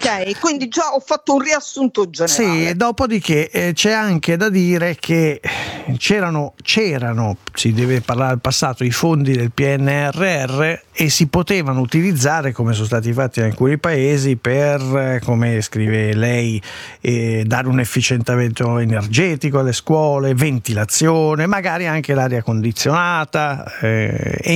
Ok, quindi già ho fatto un riassunto generale. Sì, dopodiché c'è anche da dire che c'erano, si deve parlare al passato, i fondi del PNRR e si potevano utilizzare, come sono stati fatti in alcuni paesi, per, come scrive lei, dare un efficientamento energetico alle scuole, ventilazione, magari anche l'aria condizionata, e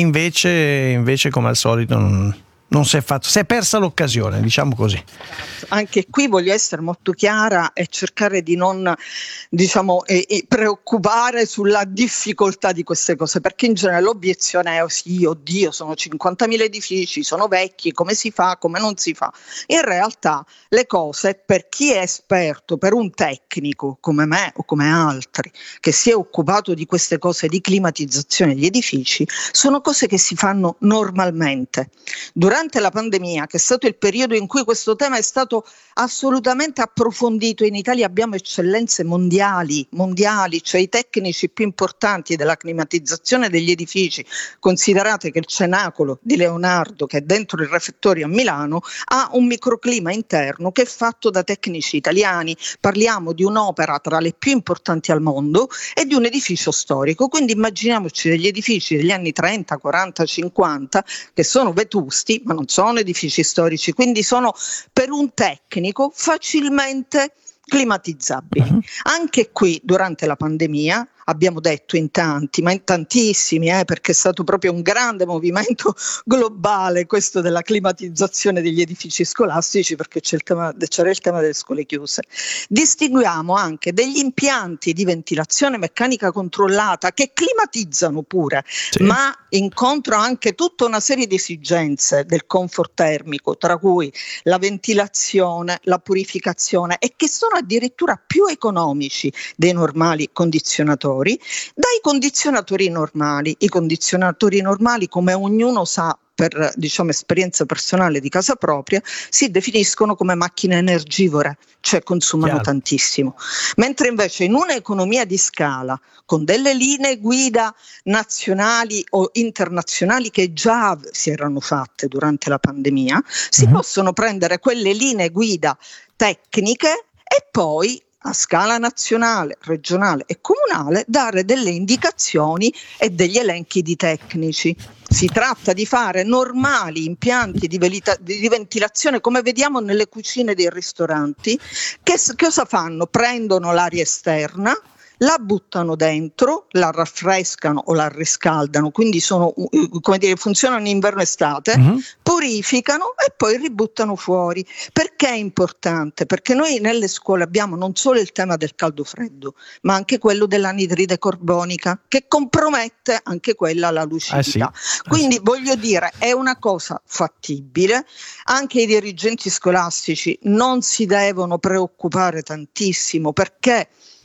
invece come al solito non si è fatto, si è persa l'occasione, diciamo così. Anche qui voglio essere molto chiara e cercare di non, diciamo, preoccupare sulla difficoltà di queste cose, perché in genere l'obiezione è: sì, oddio, sono 50.000 edifici, sono vecchi, come si fa, come non si fa? In realtà le cose, per chi è esperto, per un tecnico come me o come altri che si è occupato di queste cose di climatizzazione degli edifici, sono cose che si fanno normalmente. Durante la pandemia, che è stato il periodo in cui questo tema è stato assolutamente approfondito, in Italia abbiamo eccellenze mondiali, cioè i tecnici più importanti della climatizzazione degli edifici. Considerate che il Cenacolo di Leonardo, che è dentro il refettorio a Milano, ha un microclima interno che è fatto da tecnici italiani. Parliamo di un'opera tra le più importanti al mondo e di un edificio storico, quindi immaginiamoci degli edifici degli anni 30, 40, 50 che sono vetusti, ma non sono edifici storici, quindi sono per un tecnico facilmente climatizzabili. Anche qui durante la pandemia abbiamo detto in tanti, ma in tantissimi, perché è stato proprio un grande movimento globale questo della climatizzazione degli edifici scolastici, perché c'era il tema delle scuole chiuse. Distinguiamo anche degli impianti di ventilazione meccanica controllata che climatizzano pure, sì, ma incontrano anche tutta una serie di esigenze del comfort termico, tra cui la ventilazione, la purificazione, e che sono addirittura più economici dei normali condizionatori. Dai condizionatori normali, i condizionatori normali, come ognuno sa per, diciamo, esperienza personale di casa propria, si definiscono come macchine energivore, cioè consumano tantissimo, mentre invece in un'economia di scala, con delle linee guida nazionali o internazionali che già si erano fatte durante la pandemia, si possono prendere quelle linee guida tecniche e poi a scala nazionale, regionale e comunale dare delle indicazioni e degli elenchi di tecnici. Si tratta di fare normali impianti di ventilazione, come vediamo nelle cucine dei ristoranti, che cosa fanno? Prendono l'aria esterna, la buttano dentro, la raffrescano o la riscaldano, quindi sono, come dire, funzionano in inverno e estate, purificano e poi ributtano fuori. Perché è importante? Perché noi nelle scuole abbiamo non solo il tema del caldo-freddo, ma anche quello dell'anidride carbonica, che compromette anche quella la lucidità. Quindi voglio dire, è una cosa fattibile. Anche i dirigenti scolastici non si devono preoccupare tantissimo, perché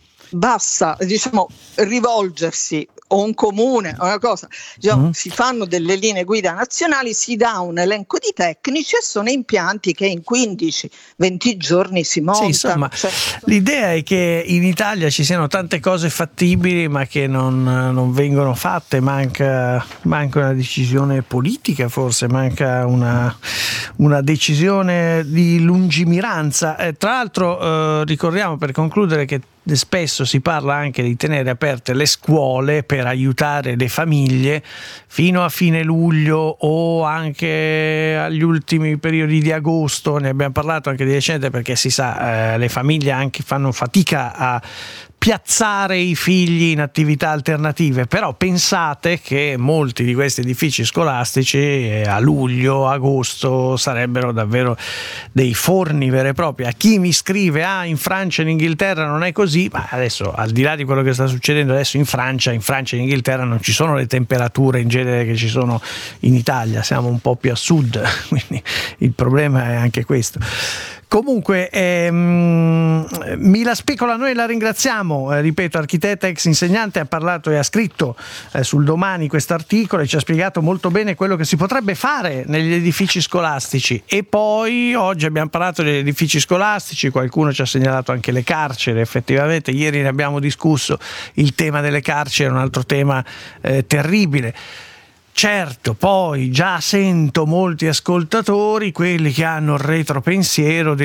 basta, diciamo, rivolgersi o un comune o una cosa, diciamo, si fanno delle linee guida nazionali, si dà un elenco di tecnici e sono impianti che in 15-20 giorni si montano. Sì, insomma, l'idea è che in Italia ci siano tante cose fattibili ma che non vengono fatte, manca una decisione politica, forse manca una decisione di lungimiranza. Tra l'altro ricordiamo, per concludere, che spesso si parla anche di tenere aperte le scuole per aiutare le famiglie fino a fine luglio o anche agli ultimi periodi di agosto. Ne abbiamo parlato anche di recente, perché si sa, le famiglie anche fanno fatica a piazzare i figli in attività alternative, però pensate che molti di questi edifici scolastici a luglio, agosto sarebbero davvero dei forni veri e propri. A chi mi scrive in Francia e in Inghilterra non è così, ma adesso, al di là di quello che sta succedendo adesso in Francia e in Inghilterra non ci sono le temperature in genere che ci sono in Italia, siamo un po' più a sud, quindi il problema è anche questo. Comunque Mila Specola noi la ringraziamo, ripeto, architetta ex insegnante, ha parlato e ha scritto sul Domani questo articolo e ci ha spiegato molto bene quello che si potrebbe fare negli edifici scolastici. E poi oggi abbiamo parlato degli edifici scolastici, qualcuno ci ha segnalato anche le carceri. Effettivamente ieri ne abbiamo discusso, il tema delle carceri è un altro tema terribile. Certo, poi già sento molti ascoltatori, quelli che hanno il retropensiero